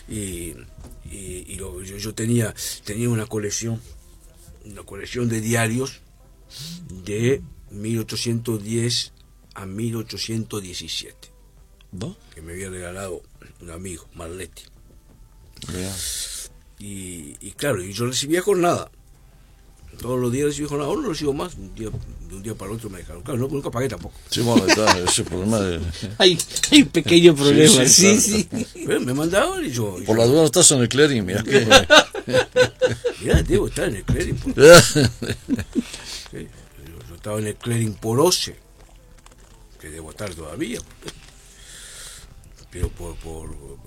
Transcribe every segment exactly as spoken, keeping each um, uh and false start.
y, y, y lo, yo, yo tenía tenía una colección, una colección de diarios de mil ochocientos diez a mil ochocientos diecisiete, ¿no? Que me había regalado un amigo, Marletti. Yeah. Y, y claro, y yo recibía jornada. Todos los días recibí jornada. Ahora no recibo más. Un día, de un día para el otro me dejaron. Claro, no, nunca pagué tampoco. Sí, bueno, está ese problema de... Hay, hay un pequeño problema, sí, sí. claro, sí. Pero me mandaban y yo... Y Por yo, la duda no estás en el clearing, mira que... Mira, debo estar en el clearing. Por, sí, yo, yo estaba en el clearing por O C E, que debo estar todavía. Pero por... por, por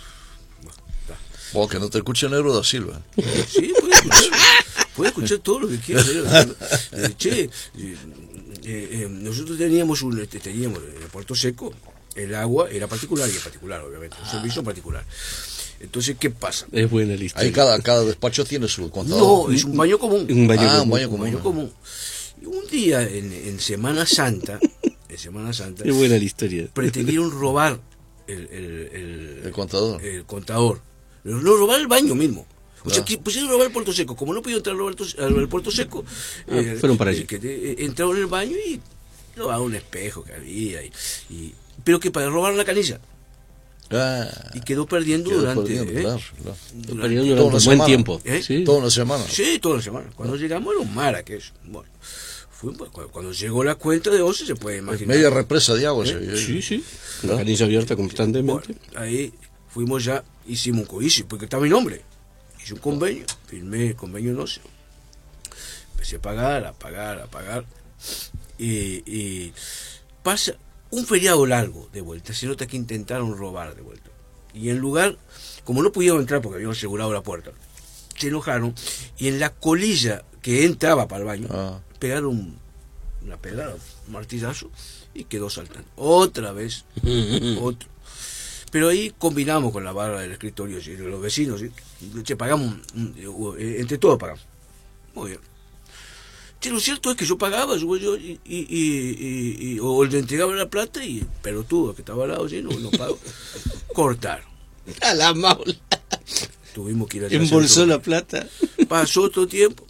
O que no te escuche Negro da Silva. Sí, puede escuchar, puede escuchar todo lo que quiera. Eh, che, eh, eh, nosotros teníamos un, teníamos en el Puerto Seco, el agua era particular, y es particular, obviamente, un servicio particular. Entonces, ¿qué pasa? Es buena la historia. Ahí cada, cada despacho tiene su contador. No, es un baño común. Un baño Ah, común. un baño Un común. baño común. Y un día, en, en Semana Santa, en Semana Santa, Es buena la historia. pretendieron robar el, el, el, El contador. el contador. No, robar el baño mismo. O sea, Ah. que pusieron a robar el Puerto Seco. Como no pudieron entrar a robar el Puerto- al Puerto Seco, Ah, fueron para allí. que, eh, entraron en el baño y robaron un espejo que había. Y, y- pero que para robar la canilla. Ah, Y quedó perdiendo quedó durante. perdiendo, eh, claro, claro. durante- Periodo toda durante una un buen semana. tiempo. ¿Eh? Sí. Toda una semana. Sí, toda la semana. Cuando llegamos era un mar aquello. Bueno, fue, cuando, cuando llegó la cuenta de once se puede imaginar. Media represa de agua. ¿Eh? se veía ahí. Sí, sí. La canilla abierta constantemente. Bueno, ahí fuimos ya, hicimos un códice, porque estaba mi nombre. Hice un convenio, firmé el convenio no sé. Empecé a pagar, a pagar, a pagar. Y, y pasa un feriado largo de vuelta. Se nota que intentaron robar de vuelta. Y en lugar, como no pudieron entrar porque habían asegurado la puerta, se enojaron y en la colilla que entraba para el baño, Ah. pegaron una pedrada, un martillazo, y quedó saltando. Otra vez, otro. Pero ahí combinamos con la barra del escritorio, ¿sí? Los vecinos, ¿sí? Che, pagamos, entre todos pagamos. Muy bien. Che, lo cierto es que yo pagaba, yo, yo y, y, y, y- o le entregaba la plata, y pero tú, que estaba al lado, ¿sí? no, no pago. Cortaron. A la maula. Tuvimos que ir allá a Embolsó hacer la otro- plata. Pasó otro tiempo.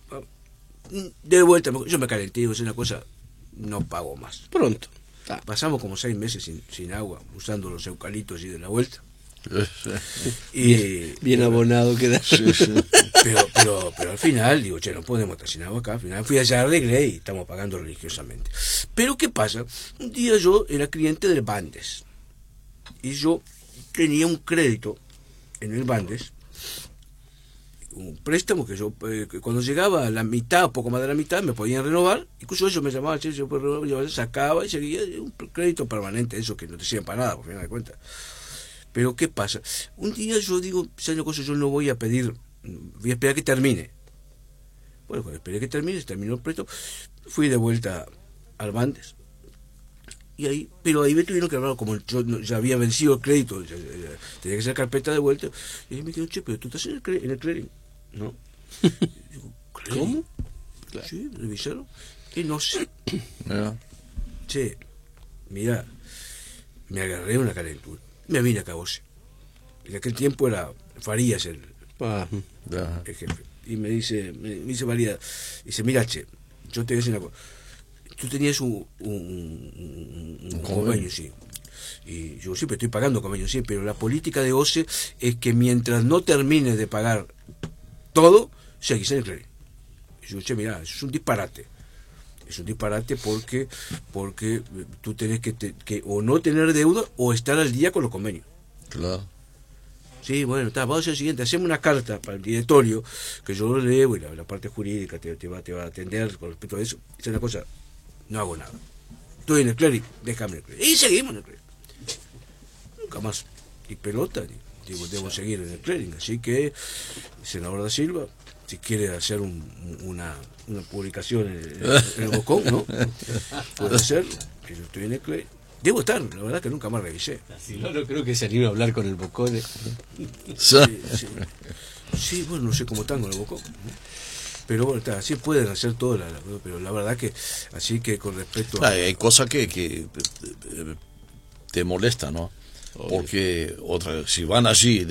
De vuelta, yo me calenté, es una cosa, no pago más. Pronto. Ah, Pasamos como seis meses sin, sin agua, usando los eucaliptos y de la vuelta. Eh, Y, bien, bien abonado queda. Sí, sí. Pero, pero, pero al final, digo, che, no podemos estar sin agua acá. Al final fui allá, arreglé y estamos pagando religiosamente. Pero ¿qué pasa? Un día yo era cliente del Bandes. Y yo tenía un crédito en el Bandes, un préstamo que yo, eh, que cuando llegaba a la mitad, poco más de la mitad, me podían renovar. Incluso ellos me llamaban, che, yo puedo renovar, yo sacaba y seguía un crédito permanente, eso que no te sirve para nada, por final de cuentas. Pero ¿qué pasa? Un día yo digo, ¿sabes una cosa? Yo no voy a pedir, voy a esperar que termine. Bueno, cuando esperé que termine, se terminó el préstamo, fui de vuelta al Bandes. Y ahí, pero ahí me tuvieron que hablar, como yo no- ya había vencido el crédito, ya- ya- tenía que hacer carpeta de vuelta. Y ahí me dijeron, che, pero tú estás en el, cre- en el clearing. ¿No? Digo, ¿clearing? ¿Cómo? Sí, revisaron. Y no sé. Mira. Che, mira, me agarré una calentura. Me vine acá a vos. En aquel tiempo era Farías el, Ah, Ya. el jefe. Y me dice, me, me dice Farías, dice, mira, che, yo te voy a decir una cosa. Tú tenías un, un, un- un Un convenio, convenio. sí. Y yo siempre estoy pagando convenio, sí, pero la política de O C E es que mientras no termines de pagar todo, seguís en el clearing. Y yo, che, mira, eso es un disparate. Es un disparate porque porque eh, tú tenés que, te- que o no tener deuda o estar al día con los convenios. Claro. Sí, bueno, está, vamos a hacer lo siguiente, hacemos una carta para el directorio, que yo lo leo y la, la parte jurídica te, te, va, te va a atender con respecto a eso. Es una cosa, no hago nada. Estoy en el clearing, déjame en el clearing. Y seguimos en el clearing. Nunca más. Y pelota, digo, debo seguir en el clearing. Así que, senador da Silva, si quiere hacer un, una, una publicación en, en- en el Bocón, ¿no? Puede hacerlo, que yo estoy en el clearing. Debo estar, la verdad que nunca más revisé. si no, no creo que se anime a hablar con el Bocón. eh. Sí. Sí, sí. Sí, bueno, no sé cómo están con el Bocón, ¿no? Pero bueno, está, así pueden hacer todo, la, la- pero la verdad que, así que con respecto a... Hay, hay cosas que, que eh, te molestan, ¿no? Porque otra, si van allí